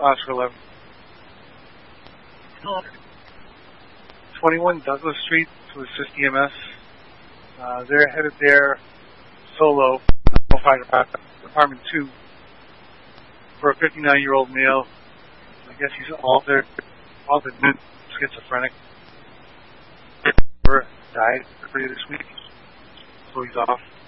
Oscar 11. 21 Douglas Street to assist EMS. They're headed there solo, fire department 2, for a 59-year-old male. I guess he's altered schizophrenic. Died earlier this week, so he's off.